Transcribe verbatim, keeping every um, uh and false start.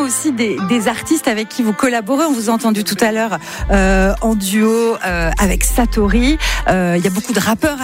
aussi des, des artistes avec qui vous collaborez. On vous a entendu tout à l'heure euh, en duo euh, avec Satori. Euh, il y a beaucoup de rappeurs